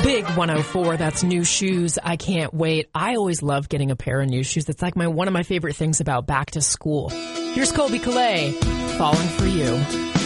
Big 104, that's New Shoes. I can't wait. I always love getting a pair of new shoes. It's like one of my favorite things about back to school. Here's Colby Calais, Falling for You.